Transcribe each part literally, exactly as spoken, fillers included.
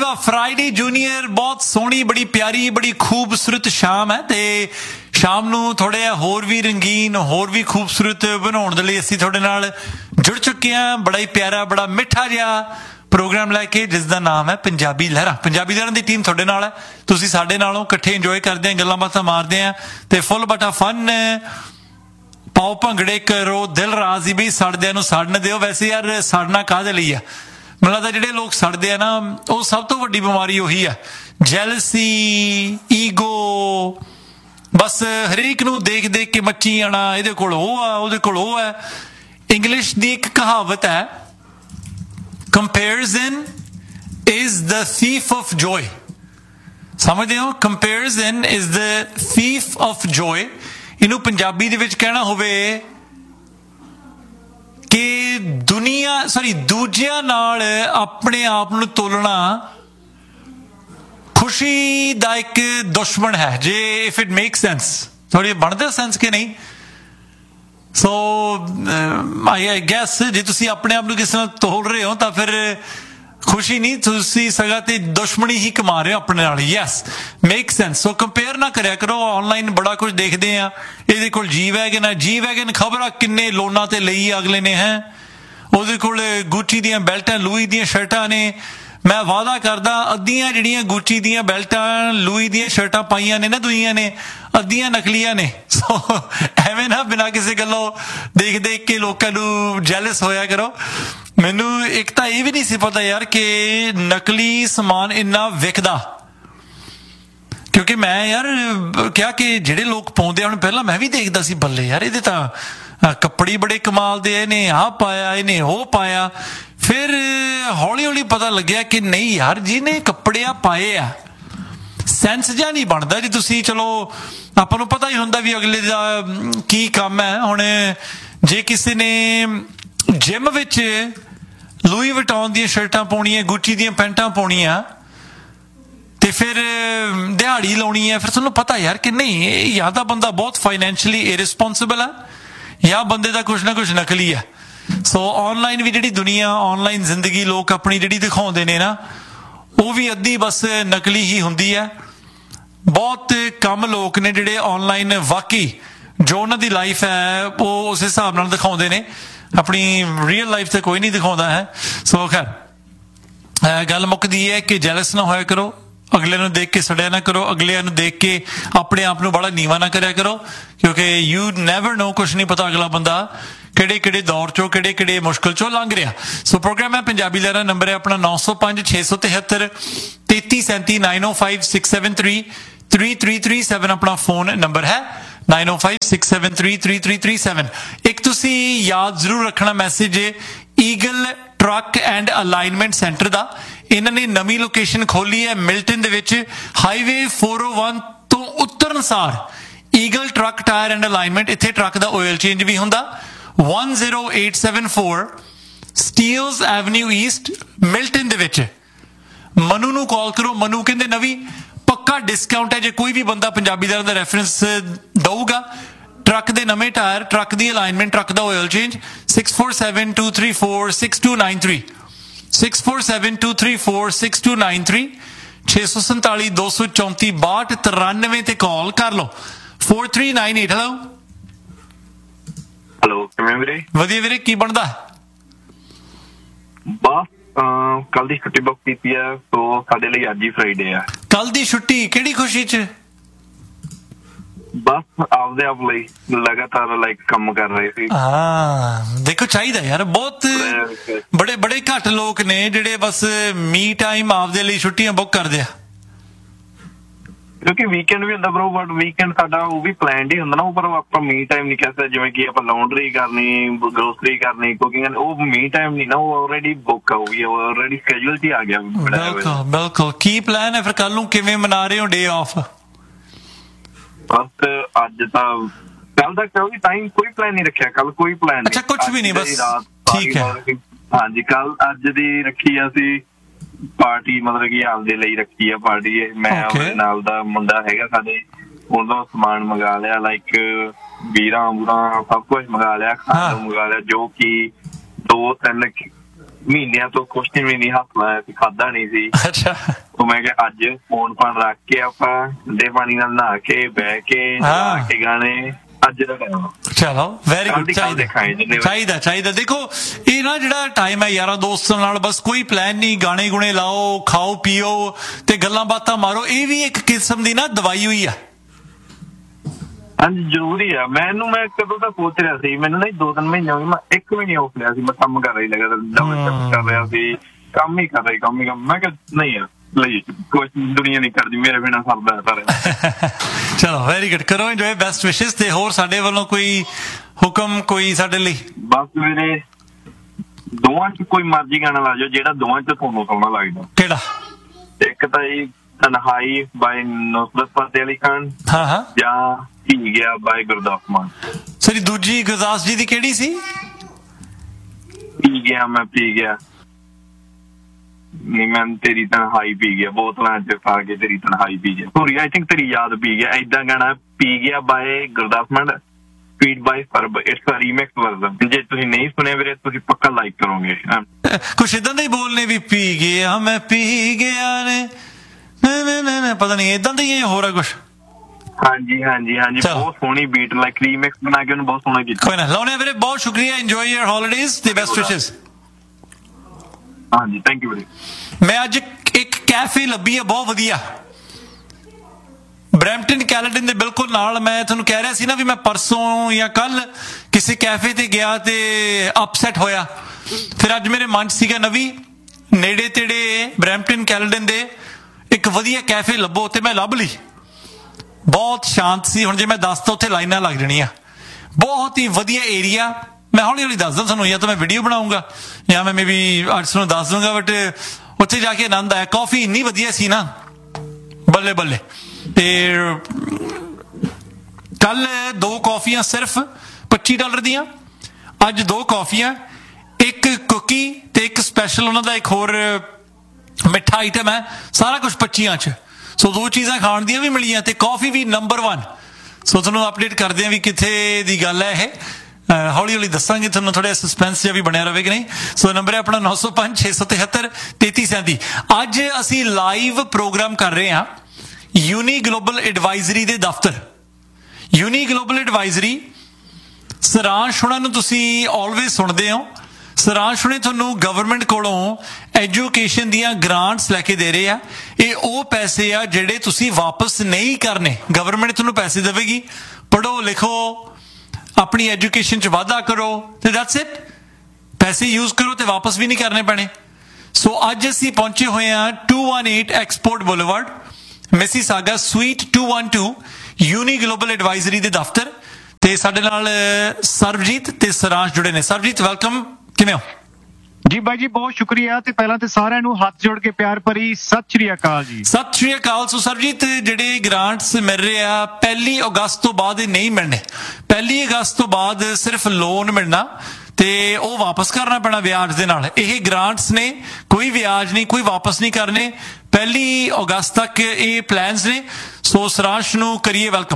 ਵਾਹ Friday junior ਬਹੁਤ ਸੋਹਣੀ ਬੜੀ ਪਿਆਰੀ ਬੜੀ ਖੂਬਸੂਰਤ ਸ਼ਾਮ ਹੈ ਤੇ ਸ਼ਾਮ ਨੂੰ ਥੋੜ੍ਹਾ ਜਿਹਾ ਹੋਰ ਵੀ ਰੰਗੀਨ ਹੋਰ ਵੀ ਖੂਬਸੂਰਤ ਬਣਾਉਣ ਦੇ ਲਈ ਅਸੀਂ ਤੁਹਾਡੇ ਨਾਲ ਜੁੜ ਚੁੱਕੇ ਹਾਂ ਬੜਾ ਹੀ ਪਿਆਰਾ ਬੜਾ ਮਿੱਠਾ ਜਿਹਾ ਪ੍ਰੋਗਰਾਮ ਲੈ ਕੇ ਜਿਸ ਦਾ ਨਾਮ ਹੈ ਪੰਜਾਬੀ ਲਹਿਰਾਂ ਪੰਜਾਬੀ ਲਹਿਰਾਂ ਦੀ ਟੀਮ ਤੁਹਾਡੇ ਨਾਲ ਹੈ ਤੁਸੀਂ ਸਾਡੇ ਨਾਲੋਂ ਇਕੱਠੇ ਇੰਜੋਏ ਕਰਦੇ ਆ ਗੱਲਾਂ ਬਾਤਾਂ ਮਾਰਦੇ ਆ ਤੇ ਫੁੱਲ ਬਟਾ ਫਨ ਪਾਓ ਭੰਗੜੇ ਕਰੋ ਦਿਲ ਰਾਜ਼ੀ ਵੀ ਸੜਦਿਆਂ ਨੂੰ ਸੜਨ ਦਿਓ ਵੈਸੇ ਯਾਰ ਸੜਨਾ ਕਾਹਦੇ ਲਈ ਆ ਮੈਨੂੰ ਲੱਗਦਾ ਜਿਹੜੇ ਲੋਕ ਸੜਦੇ ਆ ਨਾ ਉਹ ਸਭ ਤੋਂ ਵੱਡੀ ਬਿਮਾਰੀ ਉਹੀ ਆ ਜੈਲਸੀ ਈਗੋ ਬਸ ਹਰੇਕ ਨੂੰ ਦੇਖ ਦੇਖ ਕੇ ਮੱਚੀ ਆਣਾ ਇਹਦੇ ਕੋਲ ਉਹ ਆ ਉਹਦੇ ਕੋਲ ਉਹ ਹੈ ਇੰਗਲਿਸ਼ ਦੀ ਇੱਕ ਕਹਾਵਤ ਹੈ comparison is the thief of joy ਸਮਝਦੇ ਹੋ comparison is the thief of joy ਇਹਨੂੰ ਪੰਜਾਬੀ ਦੇ ਵਿੱਚ ਕਹਿਣਾ ਹੋਵੇ ਕਿ ਦੁਨੀਆ ਸੌਰੀ ਦੂਜਿਆਂ ਨਾਲ ਆਪਣੇ ਆਪ ਨੂੰ ਤੋਲਣਾ ਖੁਸ਼ੀ ਦਾ ਇੱਕ ਦੁਸ਼ਮਣ ਹੈ ਜੇ ਇਫ ਇਟ ਮੇਕ ਸੈਂਸ ਥੋੜੀ ਬਣਦਾ ਸੈਂਸ ਕਿ ਨਹੀਂ ਸੋ ਆਈ ਗੈਸ ਜੇ ਤੁਸੀਂ ਆਪਣੇ ਆਪ ਨੂੰ ਕਿਸੇ ਨਾਲ ਤੋਲ ਰਹੇ ਹੋ ਤਾਂ ਫਿਰ ਖੁਸ਼ੀ ਨਹੀਂ ਤੁਸੀਂ ਸਗਾ ਤੇ ਦੁਸ਼ਮਣੀ ਹੀ ਕਮਾ ਰਹੇ ਹੋ ਆਪਣੇ ਨਾਲ ਯੈਸ ਮੇਕ ਸੈਂਸ ਸੋ ਕੰਪੇਅਰ ਨਾ ਕਰਿਆ ਕਰੋ ਆਨਲਾਈਨ ਬੜਾ ਕੁਝ ਦੇਖਦੇ ਆ ਇਹਦੇ ਕੋਲ ਜੀ ਵੈਗਨ ਹੈ ਜੀ ਵੈਗਨ ਖਬਰ ਆ ਕਿੰਨੇ ਲੋਨਾਂ ਤੇ ਲਈ ਅਗਲੇ ਨੇ ਹੈ ਉਹਦੇ ਕੋਲ ਗੁੱਚੀ ਦੀਆਂ ਬੈਲਟਾਂ ਲੂਈ ਦੀਆਂ ਸ਼ਰਟਾਂ ਨੇ ਮੈਂ ਵਾਅਦਾ ਕਰਦਾ ਅੱਧੀਆਂ ਜਿਹੜੀਆਂ ਗੁੱਚੀ ਦੀਆਂ ਬੈਲਟਾਂ ਲੂਈ ਦੀਆਂ ਸ਼ਰਟਾਂ ਪਾਈਆਂ ਨੇ ਨਾ ਦੁਨੀਆਂ ਨੇ ਅੱਧੀਆਂ ਨਕਲੀਆਂ ਨੇ ਸੋ ਐਵੇਂ ਨਾ ਬਿਨਾਂ ਕਿਸੇ ਗੱਲੋਂ ਦੇਖ ਦੇਖ ਕੇ ਲੋਕਾਂ ਨੂੰ ਜੈਲਸ ਹੋਇਆ ਕਰੋ ਮੈਨੂੰ ਇੱਕ ਤਾਂ ਇਹ ਵੀ ਨਹੀਂ ਸੀ ਪਤਾ ਯਾਰ ਕਿ ਨਕਲੀ ਸਮਾਨ ਇੰਨਾ ਵਿਕਦਾ ਕਿਉਂਕਿ ਮੈਂ ਯਾਰ ਕਿਹਾ ਕਿ ਜਿਹੜੇ ਲੋਕ ਪਾਉਂਦੇ ਹੁਣ ਪਹਿਲਾਂ ਮੈਂ ਵੀ ਦੇਖਦਾ ਸੀ ਬੱਲੇ ਯਾਰ ਇਹਦੇ ਤਾਂ ਕੱਪੜੇ ਬੜੇ ਕਮਾਲ ਦੇ ਇਹਨੇ ਆਹ ਪਾਇਆ ਇਹਨੇ ਉਹ ਪਾਇਆ ਫਿਰ ਹੌਲੀ ਹੌਲੀ ਪਤਾ ਲੱਗਿਆ ਕਿ ਨਹੀਂ ਯਾਰ ਜਿਹਨੇ ਕੱਪੜੇ ਆ ਪਾਏ ਆ ਸੈਂਸ ਜਿਹਾ ਨਹੀਂ ਬਣਦਾ ਜੀ ਤੁਸੀਂ ਚਲੋ ਆਪਾਂ ਨੂੰ ਪਤਾ ਹੀ ਹੁੰਦਾ ਵੀ ਅਗਲੇ ਦਾ ਕੀ ਕੰਮ ਹੈ ਹੁਣ ਜੇ ਕਿਸੇ ਨੇ ਜਿਮ ਵਿੱਚ ਲੂਈ ਵਿਟੌਨ ਦੀਆਂ ਸ਼ਰਟਾਂ ਪਾਉਣੀਆਂ ਗੁੱਚੀ ਦੀਆਂ ਪੈਂਟਾਂ ਪਾਉਣੀਆਂ ਤੇ ਫਿਰ ਦਿਹਾੜੀ ਲਾਉਣੀ ਹੈ ਫਿਰ ਤੁਹਾਨੂੰ ਪਤਾ ਯਾਰ ਕਿ ਨਹੀਂ ਜਾਂ ਤਾਂ ਬੰਦਾ ਬਹੁਤ ਫਾਈਨੈਂਸ਼ੀਅਲੀ ਇਰਰਿਸਪੌਂਸਿਬਲ ਆ ਜਾਂ ਬੰਦੇ ਦਾ ਕੁਛ ਨਾ ਕੁਛ ਨਕਲੀ ਆ ਸੋ ਆਨਲਾਈਨ ਵੀ ਜਿਹੜੀ ਦੁਨੀਆ ਆਨਲਾਈਨ ਜ਼ਿੰਦਗੀ ਲੋਕ ਆਪਣੀ ਜਿਹੜੀ ਦਿਖਾਉਂਦੇ ਨੇ ਨਾ ਉਹ ਵੀ ਅੱਧੀ ਬਸ ਨਕਲੀ ਹੀ ਹੁੰਦੀ ਹੈ ਬਹੁਤ ਕਮ ਲੋਕ ਨੇ ਜਿਹੜੇ ਆਨਲਾਈਨ ਵਾਕਈ ਜੋ ਉਹਨਾਂ ਦੀ ਲਾਈਫ ਹੈ ਉਹ ਉਸ ਹਿਸਾਬ ਨਾਲ ਦਿਖਾਉਂਦੇ ਨੇ ਆਪਣੀ ਰੀਅਲ ਲਾਈਫ ਤੇ ਕੋਈ ਨਹੀਂ ਦਿਖਾਉਂਦਾ ਹੈ ਸੋ ਖੈਰ ਗੱਲ ਮੁੱਕਦੀ ਹੈ ਕਿ ਜੈਲਸ ਨਾ ਹੋਇਆ ਕਰੋ ਅਗਲੇ ਨੂੰ ਦੇਖ ਕੇ ਸੜਿਆ ਨਾ ਕਰੋ ਅਗਲਿਆਂ ਨੂੰ ਦੇਖ ਕੇ ਆਪਣੇ ਆਪ ਨੂੰ ਬੜਾ ਨੀਵਾਂ ਨਾ ਕਰਿਆ ਕਰੋ ਕਿਉਂਕਿ ਯੂ ਨੈਵਰ ਨੋ ਕੁਛ ਨਹੀਂ ਪਤਾ ਅਗਲਾ ਬੰਦਾ ਕਿਹੜੇ ਕਿਹੜੇ ਦੌਰ ਚੋਂ ਕਿਹੜੇ ਕਿਹੜੇ ਮੁਸ਼ਕਿਲ ਚੋਂ ਲੰਘ ਰਿਹਾ ਸੋ ਪ੍ਰੋਗਰਾਮ ਹੈ ਪੰਜਾਬੀ ਲਹਿਰਾਂ ਨੰਬਰ ਹੈ ਆਪਣਾ ਨੌ ਸੌ ਪੰਜ ਛੇ ਸੌ ਤਿਹੱਤਰ ਤੇਤੀ ਸੈਂਤੀ ਨਾਈਨ ਓ five six seven three three three three seven ਆਪਣਾ ਫੋਨ ਨੰਬਰ ਹੈ ਨਾਈਨ ਓ five six seven three three three three seven ਇੱਕ ਤੁਸੀਂ ਯਾਦ ਜ਼ਰੂਰ ਰੱਖਣਾ message eagle truck and alignment centre ਦਾ ਇਹਨਾਂ ਨੇ ਨਵੀਂ ਲੋਕੇਸ਼ਨ ਖੋਲੀ ਹੈ ਮਿਲਟਨ ਦੇ ਵਿੱਚ ਹਾਈਵੇ ਫੋਰ ਓ ਵਨ ਤੋਂ ਉੱਤਰਨ ਸਾਰ eagle truck tyre and alignment ਇੱਥੇ ਟਰੱਕ ਦਾ ਆਇਲ ਚੇਂਜ ਵੀ ਹੁੰਦਾ one zero eight seven four Steeles Avenue East Milton ਦੇ ਵਿੱਚ ਮਨੂ ਨੂੰ ਕਾਲ ਕਰੋ ਮਨੂ ਕਹਿੰਦੇ ਨਵੀਂ ਪੱਕਾ ਡਿਸਕਾਊਂਟ ਹੈ ਜੇ ਕੋਈ ਵੀ ਬੰਦਾ ਪੰਜਾਬੀ ਦਾ ਰੈਫਰੈਂਸ ਦਊਗਾ ਟਰੱਕ ਦੇ ਨਵੇਂ tyre truck the alignment truck the oil change six four seven two three four six to nine three six four seven two three four six to nine three ਛੇ ਸੌ ਸੰਤਾਲੀ ਦੋ ਸੌ ਚੌਂਤੀ ਬਾਹਠ ਤਰਾਨਵੇਂ ਤੇ ਕਾਲ ਕਰ ਲਓ four three nine eight hello hello ਕਿਵੇਂ ਵੀਰੇ ਵਧੀਆ ਵੀਰੇ ਕੀ ਬਣਦਾ ਬਸ ਕੱਲ ਦੀ ਛੁੱਟੀ ਬੁੱਕ ਕੀਤੀ ਆ ਸੋ ਸਾਡੇ ਲਈ ਅੱਜ ਹੀ ਫਰਾਈਡੇ ਆ ਕੱਲ ਦੀ ਛੁੱਟੀ ਕਿਹੜੀ ਖੁਸ਼ੀ ਚ ਬਸ ਆਪਦੇ ਆਪ ਲਈ ਲਗਾਤਾਰ ਲਾਈਕ ਕੰਮ ਕਰ ਰਹੇ ਸੀ ਹਾਂ ਦੇਖੋ ਚਾਹੀਦਾ ਯਾਰ ਬਹੁਤ ਬੜੇ ਬੜੇ ਘੱਟ ਲੋਕ ਨੇ ਜਿਹੜੇ ਬਸ ਮੀ ਟਾਈਮ ਆਪਦੇ ਲਈ ਛੁੱਟੀਆਂ ਬੁੱਕ ਕਰਦੇ ਆ ਕਿਉਂਕਿ ਵੀਕਐਂਡ ਵੀ ਹੁੰਦਾ ਬਰੋ ਬਟ ਵੀਕਐਂਡ ਸਾਡਾ ਉਹ ਵੀ ਪਲਾਨਡ ਹੀ ਹੁੰਦਾ ਨਾ ਉਹ ਪਰ ਆਪਾਂ ਮੀ ਟਾਈਮ ਨਹੀਂ ਕਹਿ ਸਕਦੇ ਜਿਵੇਂ ਕਿ ਆਪਾਂ ਲਾਉਂਡਰੀ ਕਰਨੀ ਗਰੋਸਰੀ ਕਰਨੀ ਕੁਕਿੰਗ ਉਹ ਮੀ ਟਾਈਮ ਨਹੀਂ ਨਾ ਉਹ ਆਲਰੇਡੀ ਬੁੱਕ ਆ ਉਹ ਵੀ ਆਲਰੇਡੀ ਸਕੇਜੂਲ ਚ ਆ ਗਿਆ ਬਿਲਕੁਲ ਬਿਲਕੁਲ ਕੀ ਪਲਾਨ ਹੈ ਫਿਰ ਕੱਲ ਨੂੰ ਕਿਵੇਂ ਮਨਾ ਰਹੇ ਹੋ ਡੇ ਆਫ ਬਸ ਅੱਜ ਤਾਂ ਕੱਲ ਦਾ ਕੋਈ ਟਾਈਮ ਕੋਈ ਪਲਾਨ ਨਹੀਂ ਰੱਖਿਆ ਕੱਲ ਕੋਈ ਪਲਾਨ ਅੱਛਾ ਕੁਛ ਵੀ ਨਹੀਂ ਬਸ ਠੀਕ ਹੈ ਹਾਂਜੀ ਕੱਲ ਅੱਜ ਦੀ ਰੱਖੀ ਆ ਅਸੀਂ ਪਾਰਟੀ ਮਤਲਬ ਕਿ ਆਪਦੇ ਲਈ ਰੱਖੀ ਆ ਪਾਰਟੀ ਮੈਂ ਉਹਦੇ ਨਾਲ ਦਾ ਮੁੰਡਾ ਹੈਗਾ ਸਾਡੇ ਉਹਦਾ ਸਮਾਨ ਮੰਗਾ ਲਿਆ ਲਾਈਕ ਵੀਰਾਂ ਵੂਰਾਂ ਸਭ ਕੁਛ ਮੰਗਾ ਲਿਆ ਖਾਣਾ ਮੰਗਾ ਲਿਆ ਜੋ ਕਿ ਦੋ ਤਿੰਨ ਮਹੀਨਿਆਂ ਤੋਂ ਕੁਛ ਵੀ ਨਹੀਂ ਹੱਥ ਲਾਇਆ ਸੀ, ਖਾਦਾ ਨਹੀਂ ਸੀ। ਅੱਛਾ। ਉਹ ਮੈਂ ਕਿਹਾ ਅੱਜ ਫੋਨ ਫਾਨ ਰੱਖ ਕੇ ਆਪਾਂ ਠੰਡੇ ਪਾਣੀ ਨਾਲ ਨਹਾ ਕੇ ਬਹਿ ਕੇ ਲਾ ਕੇ ਗਾਣੇ ਅੱਜ ਦਾ ਟਾਈਮ। ਚਲੋ ਵੈਰੀ ਗੁੱਡ। ਚਾਹੀਦਾ ਚਾਹੀਦਾ ਚਾਹੀਦਾ ਦੇਖੋ ਇਹ ਨਾ ਜਿਹੜਾ ਟਾਈਮ ਹੈ ਯਾਰਾਂ ਦੋਸਤਾਂ ਨਾਲ, ਬਸ ਕੋਈ ਪਲਾਨ ਨਹੀਂ, ਗਾਣੇ ਗੁਣੇ ਲਾਓ, ਖਾਓ ਪੀਓ ਤੇ ਗੱਲਾਂ ਬਾਤਾਂ ਮਾਰੋ, ਇਹ ਵੀ ਇੱਕ ਕਿਸਮ ਦੀ ਨਾ ਦਵਾਈ ਹੋਈ ਆ। ਹਾਂਜੀ ਜ਼ਰੂਰੀ ਆ। ਮੈਨੂੰ ਮੈਂ ਕਦੋਂ ਤਾਂ ਸੋਚ ਰਿਹਾ ਸੀ, ਮੈਨੂੰ ਨਹੀਂ ਦੋ ਤਿੰਨ ਮਹੀਨੇ ਹੋ ਗਏ, ਮੈਂ ਇੱਕ ਵੀ ਨਹੀਂ ਆਫ ਲਿਆ ਸੀ। ਮੈਂ ਕੰਮ ਕਰ ਰਹੀ ਲਗਾਤਾਰ ਡਬਲ ਕਰ ਰਿਹਾ ਸੀ, ਕੰਮ ਹੀ ਕਰ ਰਹੀ ਕੰਮ ਹੀ ਕੰਮ। ਮੈਂ ਕਿਹਾ ਨਹੀਂ ਯਾਰ ਲਈ ਕੁਛ ਦੁਨੀਆ ਨਹੀਂ ਕਰਦੀ, ਮੇਰੇ ਬਿਨਾਂ ਸਰਦਾ ਸਾਰਾ। ਚਲੋ ਵੈਰੀ ਗੁੱਡ, ਕਰੋ ਇੰਜੋਏ, ਬੈਸਟ ਵਿਸ਼ੇਸ। ਤੇ ਹੋਰ ਸਾਡੇ ਵੱਲੋਂ ਕੋਈ ਹੁਕਮ ਕੋਈ ਸਾਡੇ ਲਈ? ਬਸ ਮੇਰੇ ਦੋਵਾਂ ਚ ਕੋਈ ਮਰਜ਼ੀ ਗਾਣਾ ਲਾ ਜਾਓ ਜਿਹੜਾ ਦੋਵਾਂ ਚ ਤੁਹਾਨੂੰ ਸੋਹਣਾ ਲੱਗਦਾ। ਕਿਹੜਾ? ਇੱਕ ਤਾਂ ਜੀ ਤਨਹਾਈ ਬਾਈ ਨੁਸਰਤ ਫਤਿਹ ਅਲੀ ਖਾਨ, ਹਾਂ ਹਾਂ, ਜਾਂ ਪੀ ਗਿਆ ਬਾਈ ਗੁਰਦਾਸ ਮਾਨ। ਸਰੀ ਦੂਜੀ ਗੁਰਦਾਸ ਜੀ ਦੀ ਕਿਹੜੀ ਸੀ? ਪੀ ਗਿਆ ਮੈਂ ਪੀ ਗਿਆ ਨਹੀਂ ਮੈਂ ਤੇਰੀ ਤਨਹਾਈ ਪੀ ਗਿਆ, ਬੋਤਲਾਂ ਚ ਪਾ ਕੇ ਤੇਰੀ ਤਨਹਾਈ ਪੀ ਗਿਆ। ਸੋਰੀ ਆਈ ਥਿੰਕ ਤੇਰੀ ਯਾਦ ਪੀ ਗਿਆ, ਏਦਾਂ ਗਾਣਾ ਪੀ ਗਿਆ ਬਾਏ ਗੁਰਦਾਸ ਮਾਨ, ਫੀਡ ਬਾਈ ਸਰਬ। It's a remix version. ਜੇ ਤੁਸੀਂ ਨਹੀਂ ਸੁਣਿਆ ਵੀਰੇ ਤੁਸੀਂ ਪੱਕਾ ਲਾਈਕ ਕਰੋਗੇ। ਕੁਛ ਇਦਾਂ ਦੇ ਹੀ ਬੋਲਨੇ ਵੀ ਪੀ ਗਿਆ ਮੈਂ ਪੀ ਗਿਆ ਨੇ, ਪਤਾ ਨਹੀਂ ਇਦਾਂ ਦਾ ਹੀ ਹੈ ਹੋਰ ਹੈ ਕੁਛ। ਹਾਂਜੀ ਹਾਂਜੀ ਹਾਂਜੀ ਬਹੁਤ ਸੋਹਣੀ ਬੀਟ, ਲਾਈਕ ਰੀਮਿਕਸ ਬਣਾ ਕੇ ਉਹਨੂੰ ਬਹੁਤ ਸੋਹਣਾ ਕੀਤਾ। ਕੋਈ ਨਾ ਲਾਉਣੇ ਵੀਰੇ, ਬਹੁਤ ਸ਼ੁਕਰੀਆ। ਇੰਜੋਏ ਯਰ ਹੌਲੀਡੇਜ਼ ਤੇ ਬੈਸਟ ਵਿਸ਼ੇਸ। ਹਾਂਜੀ ਥੈਂਕ ਯੂ ਵੀਰੇ। ਮੈਂ ਅੱਜ ਇੱਕ ਕੈਫੇ ਲੱਭੀ ਹੈ ਬਹੁਤ ਵਧੀਆ, ਬਰੈਂਪਟਨ ਕੈਲੇਡਨ ਦੇ ਬਿਲਕੁਲ ਨਾਲ। ਮੈਂ ਤੁਹਾਨੂੰ ਕਹਿ ਰਿਹਾ ਸੀ ਨਾ ਵੀ ਮੈਂ ਪਰਸੋਂ ਜਾਂ ਕੱਲ ਕਿਸੇ ਕੈਫੇ ਤੇ ਗਿਆ ਤੇ ਅਪਸੈਟ ਹੋਇਆ, ਫਿਰ ਅੱਜ ਮੇਰੇ ਮਨ 'ਚ ਸੀਗਾ ਨਵੀਂ ਨੇੜੇ ਤੇੜੇ ਬਰੈਂਪਟਨ ਕੈਲੇਡਨ ਦੇ ਇੱਕ ਵਧੀਆ ਕੈਫੇ ਲੱਭੋ, ਤੇ ਮੈਂ ਲੱਭ ਲਈ। ਬਹੁਤ ਸ਼ਾਂਤ ਸੀ। ਹੁਣ ਜੇ ਮੈਂ ਦੱਸਦਾ ਉੱਥੇ ਲਾਈਨਾਂ ਲੱਗ ਜਾਣੀਆਂ। ਬਹੁਤ ਹੀ ਵਧੀਆ ਏਰੀਆ। ਮੈਂ ਹੌਲੀ ਹੌਲੀ ਦੱਸਦਾ ਤੁਹਾਨੂੰ, ਜਾਂ ਤਾਂ ਮੈਂ ਵੀਡੀਓ ਬਣਾਉਂਗਾ ਜਾਂ ਮੈਂ ਮੇ ਵੀ ਅੱਜ ਤੁਹਾਨੂੰ ਦੱਸ ਦੂੰਗਾ, ਬਟ ਉੱਥੇ ਜਾ ਕੇ ਆਨੰਦ ਆਇਆ। ਕਾਫੀ ਇੰਨੀ ਵਧੀਆ ਸੀ ਨਾ, ਬੱਲੇ ਬੱਲੇ। ਤੇ ਕੱਲ ਦੋ ਕੌਫੀਆਂ ਸਿਰਫ ਪੱਚੀ ਡਾਲਰ ਦੀਆਂ, ਅੱਜ ਦੋ ਕੌਫੀਆਂ, ਇੱਕ ਕੁਕੀ ਤੇ ਇੱਕ ਸਪੈਸ਼ਲ ਉਹਨਾਂ ਦਾ ਇੱਕ ਹੋਰ ਮਿੱਠਾ ਆਈਟਮ ਹੈ, ਸਾਰਾ ਕੁਝ ਪੱਚੀਆਂ ਚ। ਸੋ ਦੋ ਚੀਜ਼ਾਂ ਖਾਣ ਦੀਆਂ ਵੀ ਮਿਲੀਆਂ ਤੇ ਕਾਫੀ ਵੀ ਨੰਬਰ ਵਨ। ਸੋ ਤੁਹਾਨੂੰ ਅਪਡੇਟ ਕਰਦੇ ਹਾਂ ਵੀ ਕਿੱਥੇ ਦੀ ਗੱਲ ਹੈ ਇਹ, ਹੌਲੀ ਹੌਲੀ ਦੱਸਾਂਗੇ ਤੁਹਾਨੂੰ, ਥੋੜਾ ਸਸਪੈਂਸ ਜਿਹਾ ਵੀ ਬਣਿਆ ਰਹੇ ਕਿ ਨਹੀਂ। ਸੋ ਨੰਬਰ ਹੈ ਆਪਣਾ ਨੌ ਸੌ ਪੰਜ ਛੇ ਸੌ ਤਿਹੱਤਰ ਤੇਤੀ ਸੈਂਤੀ। ਅੱਜ ਅਸੀਂ ਲਾਈਵ ਪ੍ਰੋਗਰਾਮ ਕਰ ਰਹੇ ਹਾਂ ਯੂਨੀ ਗਲੋਬਲ ਐਡਵਾਈਜ਼ਰੀ ਦੇ ਦਫ਼ਤਰ। ਯੂਨੀ ਗਲੋਬਲ ਐਡਵਾਈਜ਼ਰੀ ਸਰਾਂਸ਼ ਹੁਣਾਂ ਨੂੰ ਤੁਸੀਂ ਆਲਵੇਜ਼ ਸੁਣਦੇ ਹੋ। ਸਰਾਂਸ਼ ਹੁਣੇ ਤੁਹਾਨੂੰ ਗਵਰਨਮੈਂਟ ਕੋਲੋਂ ਐਜੂਕੇਸ਼ਨ ਦੀਆਂ ਗ੍ਰਾਂਟਸ ਲੈ ਕੇ ਦੇ ਰਹੇ ਆ। ਇਹ ਉਹ ਪੈਸੇ ਆ ਜਿਹੜੇ ਤੁਸੀਂ ਵਾਪਸ ਨਹੀਂ ਕਰਨੇ। ਗਵਰਨਮੈਂਟ ਤੁਹਾਨੂੰ ਪੈਸੇ ਦੇਵੇਗੀ, ਪੜ੍ਹੋ ਲਿਖੋ, ਆਪਣੀ ਐਜੂਕੇਸ਼ਨ 'ਚ ਵਾਧਾ ਕਰੋ ਤੇ ਦੈਟਸ ਇਟ। ਪੈਸੇ ਯੂਜ਼ ਕਰੋ ਤੇ ਵਾਪਸ ਵੀ ਨਹੀਂ ਕਰਨੇ ਪੈਣੇ। ਸੋ ਅੱਜ ਅਸੀਂ ਪਹੁੰਚੇ ਹੋਏ ਹਾਂ to one eight export boulevard, Mississauga, sweet to one two, uni global advisory ਦੇ ਦਫ਼ਤਰ। ਤੇ ਸਾਡੇ ਨਾਲ ਸਰਬਜੀਤ ਤੇ ਸਰਾਂਸ਼ ਜੁੜੇ ਨੇ। ਸਰਬਜੀਤ ਵੈਲਕਮ, ਕਿਵੇਂ ਹੋ? ਜੀ ਬਾਈ ਜੀ ਬਹੁਤ ਸ਼ੁਕਰੀਆ। ਤੇ ਪਹਿਲਾਂ ਤੇ ਸਾਰਿਆਂ ਨੂੰ ਹੱਥ ਜੋੜ ਕੇ ਪਿਆਰ ਭਰੀ ਸਤਿ ਸ਼੍ਰੀ ਅਕਾਲ ਜੀ। ਸਤਿ ਸ਼੍ਰੀ ਅਕਾਲ। ਸੋ ਸਰਬਜੀਤ ਜਿਹੜੇ ਗ੍ਰਾਂਟਸ ਮਿਲ ਰਹੇ ਆ ਪਹਿਲੀ ਅਗਸਤ ਤੋਂ ਬਾਅਦ ਇਹ ਨਹੀਂ ਮਿਲਣੇ। ਪਹਿਲੀ ਅਗਸਤ ਤੋਂ ਬਾਅਦ ਸਿਰਫ ਲੋਨ ਮਿਲਣਾ ਤੇ ਉਹ ਵਾਪਸ ਕਰਨਾ ਪੈਣਾ ਵਿਆਜ ਦੇ ਨਾਲ। ਇਹ ਗ੍ਰਾਂਟਸ ਨੇ, ਕੋਈ ਵਿਆਜ ਨਹੀਂ, ਕੋਈ ਵਾਪਸ ਨਹੀਂ ਕਰਨੇ। ਪਹਿਲੀ ਅਗਸਤ ਤੱਕ ਇਹ ਪਲਾਨਸ ਨੇ। ਸੋ ਸਰਾਂਸ਼ ਨੂੰ ਕਰੀਏ ਵੈਲਕਮ।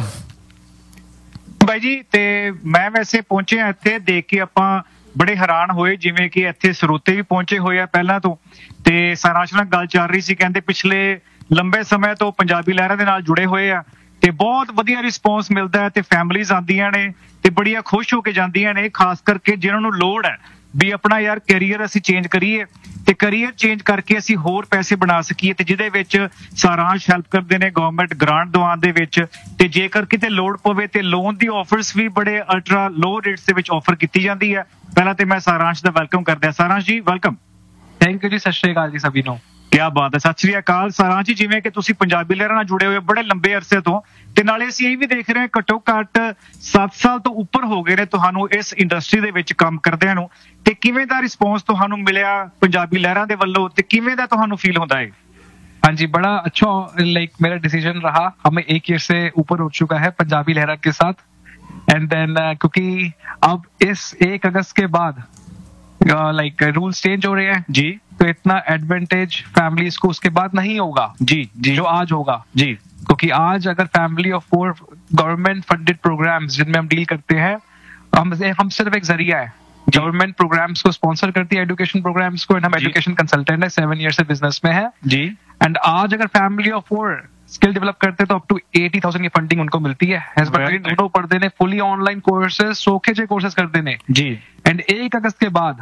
ਬਾਈ ਜੀ ਤੇ ਮੈਂ ਵੈਸੇ ਪਹੁੰਚਿਆ ਇੱਥੇ ਦੇਖ ਕੇ ਆਪਾਂ ਬੜੇ ਹੈਰਾਨ ਹੋਏ, ਜਿਵੇਂ ਕਿ ਇੱਥੇ ਸਰੋਤੇ ਵੀ ਪਹੁੰਚੇ ਹੋਏ ਆ ਪਹਿਲਾਂ ਤੋਂ। ਤੇ ਸਰਾਂਸ਼ ਨਾਲ ਗੱਲ ਚੱਲ ਰਹੀ ਸੀ, ਕਹਿੰਦੇ ਪਿਛਲੇ ਲੰਬੇ ਸਮੇਂ ਤੋਂ ਪੰਜਾਬੀ ਲਹਿਰਾਂ ਦੇ ਨਾਲ ਜੁੜੇ ਹੋਏ ਆ ਤੇ ਬਹੁਤ ਵਧੀਆ ਰਿਸਪੌਂਸ ਮਿਲਦਾ ਹੈ ਤੇ ਫੈਮਿਲੀਜ਼ ਆਉਂਦੀਆਂ ਨੇ ਤੇ ਬੜੀਆਂ ਖੁਸ਼ ਹੋ ਕੇ ਜਾਂਦੀਆਂ ਨੇ, ਖਾਸ ਕਰਕੇ ਜਿਨ੍ਹਾਂ ਨੂੰ ਲੋੜ ਹੈ ਵੀ ਆਪਣਾ ਯਾਰ ਕੈਰੀਅਰ ਅਸੀਂ ਚੇਂਜ ਕਰੀਏ ਤੇ ਕੈਰੀਅਰ ਚੇਂਜ ਕਰਕੇ ਅਸੀਂ ਹੋਰ ਪੈਸੇ ਬਣਾ ਸਕੀਏ। ਤੇ ਜਿਹਦੇ ਵਿੱਚ ਸਾਰਾਂਸ਼ ਹੈਲਪ ਕਰਦੇ ਨੇ ਗਵਰਨਮੈਂਟ ਗ੍ਰਾਂਟ ਦਿਵਾਉਣ ਦੇ ਵਿੱਚ। ਤੇ ਜੇਕਰ ਕਿਤੇ ਲੋੜ ਪਵੇ ਤੇ ਲੋਨ ਦੀ ਆਫਰਸ ਵੀ ਬੜੇ ਅਲਟਰਾ ਲੋ ਰੇਟਸ ਦੇ ਵਿੱਚ ਆਫਰ ਕੀਤੀ ਜਾਂਦੀ ਹੈ। ਪਹਿਲਾਂ ਤੇ ਮੈਂ ਸਾਰਾਂਸ਼ ਦਾ ਵੈਲਕਮ ਕਰਦਾ। ਸਾਰਾਂਸ਼ ਜੀ ਵੈਲਕਮ। ਥੈਂਕ ਯੂ ਜੀ, ਸਤਿ ਸ਼੍ਰੀ ਅਕਾਲ ਜੀ ਸਭੀ ਨੂੰ। ਕਿਆ ਬਾਤ ਹੈ, ਸਤਿ ਸ਼੍ਰੀ ਅਕਾਲ। ਸਾਰਾਂਸ਼ ਜੀ ਜਿਵੇਂ ਕਿ ਤੁਸੀਂ ਪੰਜਾਬੀ ਲਹਿਰਾਂ ਨਾਲ ਜੁੜੇ ਹੋਏ ਬੜੇ ਲੰਬੇ ਅਰਸੇ ਤੋਂ, ਤੇ ਨਾਲੇ ਅਸੀਂ ਇਹ ਵੀ ਦੇਖ ਰਹੇ ਹਾਂ ਘੱਟੋ ਘੱਟ ਸੱਤ ਸਾਲ ਤੋਂ ਉੱਪਰ ਹੋ ਗਏ ਨੇ ਤੁਹਾਨੂੰ ਇਸ ਇੰਡਸਟਰੀ ਦੇ ਵਿੱਚ ਕੰਮ ਕਰਦਿਆਂ ਨੂੰ। ਤੇ ਕਿਵੇਂ ਦਾ ਰਿਸਪੌਂਸ ਤੁਹਾਨੂੰ ਮਿਲਿਆ ਪੰਜਾਬੀ ਲਹਿਰਾਂ ਦੇ ਵੱਲੋਂ ਤੇ ਕਿਵੇਂ ਦਾ ਤੁਹਾਨੂੰ ਫੀਲ ਹੁੰਦਾ है? हाँ जी, बड़ा अच्छा लाइक मेरा डिसीजन रहा। हमें एक ईयर से ऊपर हो चुका है पंजाबी लहरा के साथ। एंड देन क्योंकि अब इस एक अगस्त के बाद लाइक रूल्स चेंज हो रहे हैं जी, तो इतना एडवांटेज फैमिलीज को उसके बाद नहीं होगा जी जी जो आज होगा जी। क्योंकि आज अगर family of four government funded programmes जिनमें हम डील करते हैं, हम हम सिर्फ एक जरिया है गवर्नमेंट प्रोग्राम्स को स्पॉन्सर करती है, एजुकेशन प्रोग्राम्स को, एंड हम एजुकेशन कंसल्टेंट है, सेवन ईयर से बिजनेस में है जी। एंड आज अगर family of four skill develop करते हैं तो अप टू एटी थाउजेंड की फंडिंग उनको मिलती है। हैज बटरीन दोनों पढ़ते ने फुली ऑनलाइन कोर्सेज सोखे जे कोर्सेज करते ने जी। एंड एक अगस्त के बाद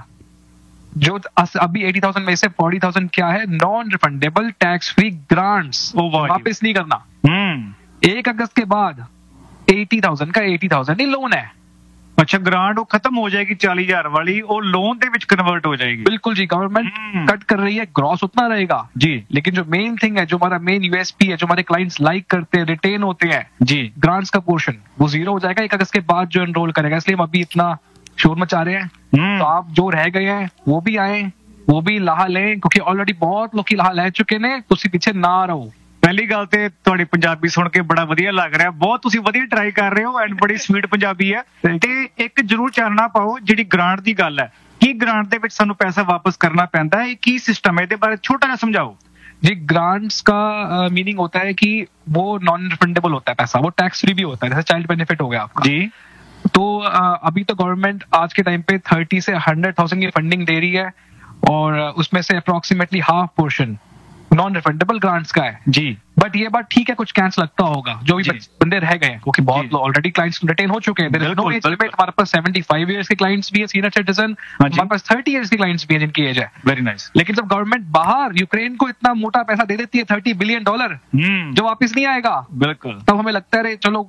जो अस- अभी एटी थाउजेंड में से फोर्टी थाउजेंड क्या है, non refundable tax free grants, ओ वाह जी। वापस नहीं करना। हम्म एक अगस्त के बाद एटी थाउजेंड का एटी थाउजेंड ही लोन है। ਅੱਛਾ, ਗ੍ਰਾਂਟ ਉਹ ਖਤਮ ਹੋ ਜਾਏਗੀ ਚਾਲੀ ਹਜ਼ਾਰ ਵਾਲੀ, ਉਹ ਲੋਨ ਦੇ ਵਿੱਚ ਕਨਵਰਟ ਹੋ ਜਾਏਗੀ। बिल्कुल जी, गवर्नमेंट हम्म। कट कर रही है, ग्रॉस उतना रहेगा जी लेकिन जो मेन थिंग है, जो हमारा मेन यूएसपी है, जो हमारे क्लाइंट्स लाइक करते हैं, रिटेन होते हैं, जी ग्रांट्स का पोर्शन वो जीरो हो जाएगा एक अगस्त के बाद जो एनरोल करेगा। इसलिए हम अभी इतना शोर मचा रहे हैं। हम्म तो आप जो रह गए हैं वो भी आए, वो भी लाहा लें, क्योंकि ऑलरेडी बहुत लोग लाहा ले चुके ने। तुसी पीछे ना रहो। ਪਹਿਲੀ ਗੱਲ ਤੇ ਤੁਹਾਡੀ ਪੰਜਾਬੀ ਸੁਣ ਕੇ ਬੜਾ ਵਧੀਆ ਲੱਗ ਰਿਹਾ, ਬਹੁਤ ਤੁਸੀਂ ਵਧੀਆ ਟਰਾਈ ਕਰ ਰਹੇ ਹੋ ਐਂਡ ਬੜੀ ਸਵੀਟ ਪੰਜਾਬੀ ਹੈ। ਤੇ ਇੱਕ ਜ਼ਰੂਰ ਚਾਨਣਾ ਪਾਓ ਜਿਹੜੀ ਗ੍ਰਾਂਟ ਦੀ ਗੱਲ ਹੈ, ਕੀ ਗ੍ਰਾਂਟ ਦੇ ਵਿੱਚ ਸਾਨੂੰ ਪੈਸਾ ਵਾਪਸ ਕਰਨਾ ਪੈਂਦਾ ਹੈ, ਕੀ ਸਿਸਟਮ ਹੈ, ਇਹਦੇ ਬਾਰੇ ਛੋਟਾ ਜਿਹਾ ਸਮਝਾਓ जी। ग्रांट्स का मीनिंग होता है कि वो नॉन रिफंडेबल होता है पैसा, वो टैक्स फ्री भी होता है, जैसे चाइल्ड बेनिफिट हो गया आपका जी। तो अ, अभी तो गवर्नमेंट आज के टाइम पे थर्टी से हंड्रेड थाउजेंड की फंडिंग दे रही है और उसमें से approximately half portion non refundable grants का है। जी बट ये बात ठीक है, कुछ कैंस लगता होगा जो भी जी। बच- बंदे रह गए हैं, क्योंकि जी। बहुत ऑलरेडी क्लाइंट्स रिटेन हो चुके हैं। There is no बिल्कुल, age limit। बिल्कुल। हमारे पास सेवेंटी फाइव इयर्स के क्लाइंट्स भी है, सीनियर सिटीजन, हाँ जी। हमारे पास थर्टी इयर्स के क्लाइंट्स भी है जिनकी एज है। Very nice. लेकिन जब गवर्नमेंट बाहर यूक्रेन को इतना मोटा पैसा दे देती है, थर्टी बिलियन डॉलर, हम्म जो वापस नहीं आएगा, बिल्कुल तब हमें लगता है अरे चलो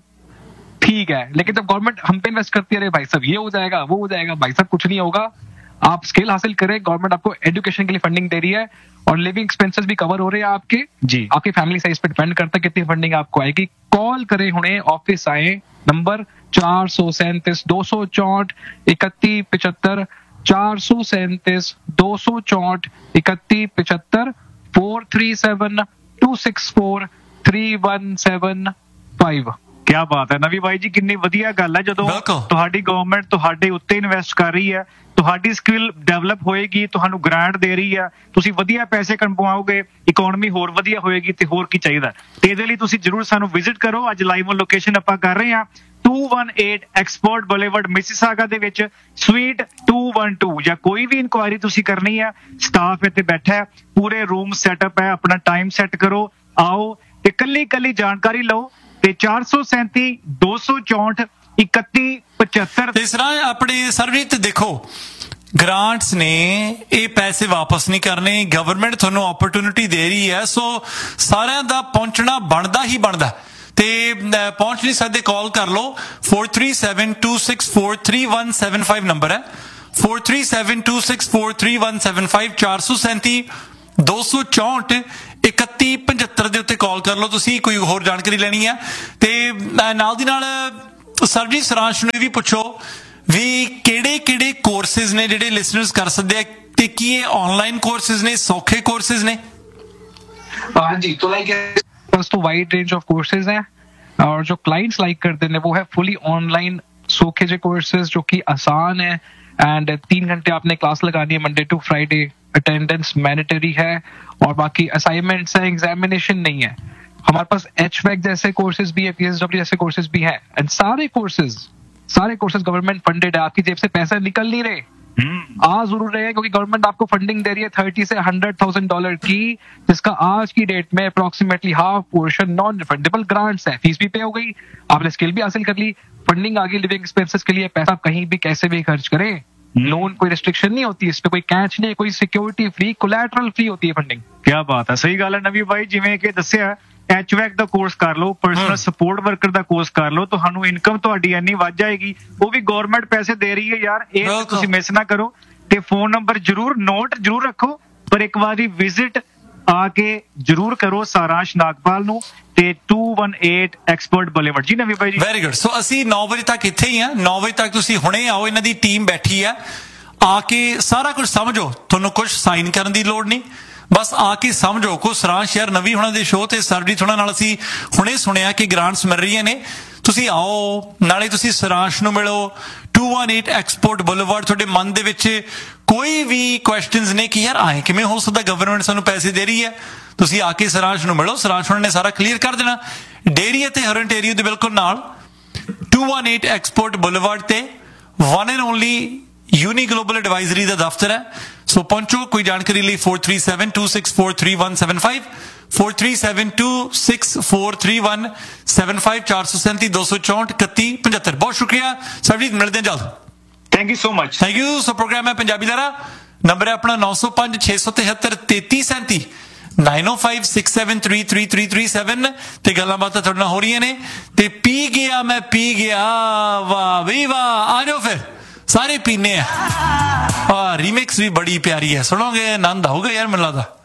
ठीक है। लेकिन जब गवर्नमेंट हम पे इन्वेस्ट करती है, अरे भाई साहब ये हो जाएगा, वो हो जाएगा, भाई साहब कुछ नहीं होगा। आप स्किल हासिल करें, गवर्नमेंट आपको एजुकेशन के लिए फंडिंग दे रही है और लिविंग एक्सपेंसेस भी कवर हो रहे हैं आपके। जी आपकी फैमिली साइज पे डिपेंड करता है कितनी फंडिंग आपको आएगी। कॉल करें, उन्हें ऑफिस आए, नंबर चार सौ सैंतीस दो सौ चौंठ इकतीस पिछहत्तर, चार सौ सैंतीस दो सौ चौंठ इकतीस पिछहत्तर, four three seven to six four three one seven five. ਕਿਆ ਬਾਤ ਹੈ ਨਵੀ ਬਾਈ ਜੀ, ਕਿੰਨੀ ਵਧੀਆ ਗੱਲ ਹੈ ਜਦੋਂ ਬਿਲਕੁਲ। ਤੁਹਾਡੀ ਗਵਰਨਮੈਂਟ ਤੁਹਾਡੇ ਉੱਤੇ ਇਨਵੈਸਟ ਕਰ ਰਹੀ ਹੈ, ਤੁਹਾਡੀ ਸਕਿੱਲ ਡਿਵੈਲਪ ਹੋਏਗੀ, ਤੁਹਾਨੂੰ ਗ੍ਰਾਂਟ ਦੇ ਰਹੀ ਹੈ, ਤੁਸੀਂ ਵਧੀਆ ਪੈਸੇ ਕਮਾਓਗੇ, ਇਕਨੋਮੀ ਹੋਰ ਵਧੀਆ ਹੋਏਗੀ ਤੇ ਹੋਰ ਕੀ ਚਾਹੀਦਾ। ਤੇ ਇਹਦੇ ਲਈ ਤੁਸੀਂ ਜਰੂਰ ਸਾਨੂੰ ਵਿਜ਼ਿਟ ਕਰੋ। ਅੱਜ ਲਾਈਵ ਔਨ ਲੋਕੇਸ਼ਨ ਆਪਾਂ ਕਰ ਰਹੇ ਹਾਂ to one eight export boulevard Mississauga ਦੇ ਵਿੱਚ, ਸਵੀਟ ਟੂ ਵਨ ਟੂ। ਜਾਂ ਕੋਈ ਵੀ ਇਨਕੁਆਇਰੀ ਤੁਸੀਂ ਕਰਨੀ ਹੈ, ਸਟਾਫ ਇੱਥੇ ਬੈਠਾ ਹੈ, ਪੂਰੇ ਰੂਮ ਸੈਟਅਪ ਹੈ, ਆਪਣਾ ਟਾਈਮ ਸੈੱਟ ਕਰੋ, ਆਓ ਤੇ ਕੱਲੀ ਕੱਲੀ ਜਾਣਕਾਰੀ ਲਓ। ਤੇ ਚਾਰ ਸੌ ਸੈਂਤੀ ਦੋ ਸੌ ਚੌਂਠ ਇਕੱਤੀ ਪਚੱਤਰ। ਤੇ ਇਸ ਤਰ੍ਹਾਂ ਆਪਣੇ ਸਰਵਜੀਤ ਦੇਖੋ, ਗ੍ਰਾਂਟਸ ਨੇ ਇਹ ਪੈਸੇ ਵਾਪਸ ਨਹੀਂ ਕਰਨੇ, ਗਵਰਨਮੈਂਟ ਤੁਹਾਨੂੰ ਓਪਰਚੁਨਿਟੀ ਦੇ ਰਹੀ ਹੈ, ਸੋ ਸਾਰਿਆਂ ਦਾ ਪਹੁੰਚਣਾ ਬਣਦਾ ਹੀ ਬਣਦਾ। ਤੇ ਅਹ, ਪਹੁੰਚ ਨਹੀਂ ਸਕਦੇ, ਕਾਲ ਕਰ ਲਓ, four three seven to six four three one seven five number ਹੈ, four three seven to six four three one seven five, ਚਾਰ ਸੌ ਸੈਂਤੀ ਦੋ ਸੌ ਚੌਂਠ ਇਕੱਤੀ ਪਝੱਤਰ ਦੇ ਉੱਤੇ ਕਾਲ ਕਰ ਲਓ ਤੁਸੀਂ, ਕੋਈ ਹੋਰ ਜਾਣਕਾਰੀ ਲੈਣੀ ਹੈ। ਤੇ ਅਹ, ਨਾਲ ਦੀ ਨਾਲ ਸਰਜੀਤ ਸਰਾਂਸ਼ ਨੂੰ ਇਹ ਵੀ ਪੁੱਛੋ ਵੀ ਕਿਹੜੇ ਕਿਹੜੇ ਕੋਰਸਿਸ ਨੇ ਜਿਹੜੇ ਲਿਸਨਰਸ ਕਰ ਸਕਦੇ ਆ, ਤੇ ਕੀ ਇਹ ਆਨਲਾਈਨ ਕੋਰਸਿਸ ਨੇ, ਸੌਖੇ ਕੋਰਸਿਸ ਨੇ? हाँ जी, तो लाइक बस तो वाइड रेंज ऑफ कोर्सेज हैं और जो क्लाइंट्स लाइक करते हैं वो है फुली ऑनलाइन सोखे जे कोर्सेज जो कि आसान है एंड तीन घंटे आपने क्लास लगानी है Monday to Friday, attendance mandatory है और बाकी असाइनमेंट्स है, एग्जामिनेशन नहीं है। हमारे पास एच वैक जैसे कोर्सेज भी है, पीएसडब्ल्यू जैसे कोर्सेज भी है एंड सारे कोर्सेज सारे कोर्सेज गवर्नमेंट फंडेड है, आपकी जेब से पैसा निकल नहीं रहे। आ जरूर रहे हैं क्योंकि गवर्नमेंट आपको फंडिंग दे रही है थर्टी से हंड्रेड थाउजेंड डॉलर की, जिसका आज की डेट में approximately half portion non refundable grants है। फीस भी पे हो गई, आपने स्किल भी हासिल कर ली, फंडिंग आ गई लिविंग एक्सपेंसेस के लिए, पैसा कहीं भी कैसे भी खर्च करें, लोन कोई रिस्ट्रिक्शन नहीं होती, इस पे कोई कैच नहीं, कोई सिक्योरिटी फ्री, कोलैटरल फ्री होती है फंडिंग। ਕਿਆ ਬਾਤ ਹੈ, ਸਹੀ ਗੱਲ ਹੈ ਨਵੀ ਬਾਈ। ਜਿਵੇਂ ਕਿ ਦੱਸਿਆ ਐਚ ਵੈਕ ਦਾ ਕੋਰਸ ਕਰ ਲਓ, ਪਰਸਨਲ ਸਪੋਰਟ ਵਰਕਰ ਦਾ ਕੋਰਸ ਕਰ ਲਓ, ਤੁਹਾਨੂੰ ਇਨਕਮ ਤੁਹਾਡੀ ਇੰਨੀ ਵੱਧ ਜਾਏਗੀ, ਉਹ ਵੀ ਗਵਰਨਮੈਂਟ ਪੈਸੇ ਦੇ ਰਹੀ ਹੈ ਯਾਰ, ਇਹ ਬਿਲਕੁਲ। ਤੁਸੀਂ ਮਿਸ ਨਾ ਕਰੋ। ਤੇ ਫੋਨ ਨੰਬਰ ਜਰੂਰ ਨੋਟ ਜਰੂਰ ਰੱਖੋ, ਪਰ ਇੱਕ ਵਾਰੀ ਵਿਜ਼ਿਟ ਆ ਕੇ ਜਰੂਰ ਕਰੋ ਸਾਰਾਂਸ਼ ਨਾਗਪਾਲ ਨੂੰ ਤੇ to one eight expert boulevard. ਜੀ ਨਵੀ ਬਾਈ ਜੀ, ਵੈਰੀ ਗੁੱਡ। ਸੋ ਅਸੀਂ ਨੌ ਵਜੇ ਤੱਕ ਇੱਥੇ ਹੀ ਆ, ਨੌ ਵਜੇ ਤੱਕ ਤੁਸੀਂ ਹੁਣੇ ਆਓ, ਇਹਨਾਂ ਦੀ ਟੀਮ ਬੈਠੀ ਆ, ਆ ਕੇ ਸਾਰਾ ਕੁਝ ਸਮਝੋ, ਤੁਹਾਨੂੰ ਕੁਝ ਸਾਈਨ ਕਰਨ ਦੀ ਲੋੜ ਨਹੀਂ, ਬਸ ਆ ਕੇ ਸਮਝੋ। ਕੋ ਸਰਾਂਸ਼ ਯਾਰ ਨਵੀਂ ਹੋਣਾ ਦੇ ਸ਼ੋਅ ਤੇ ਸਰਜੀਤ ਹੋਣਾ ਨਾਲ ਅਸੀਂ ਹੁਣੇ ਸੁਣਿਆ ਕਿ ਗ੍ਰਾਂਟਸ ਮਿਲ ਰਹੀਆਂ ਨੇ, ਤੁਸੀਂ ਆਓ, ਨਾਲੇ ਤੁਸੀਂ ਸਰਾਂਸ਼ ਨੂੰ ਮਿਲੋ। To one eight export boulevard, ਤੁਹਾਡੇ ਮਨ ਦੇ ਵਿੱਚ ਕੋਈ ਵੀ ਕੁਐਸਚਨਸ ਨੇ ਕਿ ਯਾਰ ਆਏ ਕਿਵੇਂ ਹੋ ਸਕਦਾ, ਗਵਰਨਮੈਂਟ ਸਾਨੂੰ ਪੈਸੇ ਦੇ ਰਹੀ ਹੈ, ਤੁਸੀਂ ਆ ਕੇ ਸਰਾਂਸ਼ ਨੂੰ ਮਿਲੋ, ਸਰਾਂਸ਼ ਹੋਣਾ ਨੇ ਸਾਰਾ ਕਲੀਅਰ ਕਰ ਦੇਣਾ। ਡੇਰੀ ਅਤੇ ਹਰਨਟੇਰੀਓ ਦੇ ਬਿਲਕੁਲ ਨਾਲ to one eight export boulevard ਤੇ one and only uni global advisory ਦਾ ਦਫ਼ਤਰ ਹੈ। ਸੋ ਪਹੁੰਚੋ ਕੋਈ ਜਾਣਕਾਰੀ ਲਈ four three seven two six four three one seven five four three seven two six four three one seven five four seven seven two two four four one one five five। ਬਹੁਤ ਸ਼ੁਕਰੀਆ ਸਰਬਜੀਤ, ਮਿਲਦੇ ਹਾਂ ਜਲਦ। Thank you so much. Thank you. So programme ਹੈ ਪੰਜਾਬੀ ਲਹਿਰਾ, number ਹੈ ਆਪਣਾ nine oh five six seven three three three seven three nine oh five six seven three three three three seven ਤੇ ਗੱਲਾਂ ਬਾਤਾਂ ਤੁਹਾਡੇ ਨਾਲ ਹੋ ਰਹੀਆਂ ਨੇ। ਤੇ ਪੀ ਗਿਆ ਮੈਂ ਪੀ ਗਿਆ, ਵਾਹ ਬਈ ਵਾਹ, ਆ ਜਾਓ ਫਿਰ ਸਾਰੇ ਪੀਨੇ ਆ। ਰੀਮਿਕਸ ਵੀ ਬੜੀ ਪਿਆਰੀ ਹੈ, ਸੁਣੋਗੇ ਆਨੰਦ ਆਊਗਾ ਯਾਰ, ਮੈਨੂੰ ਲੱਗਦਾ।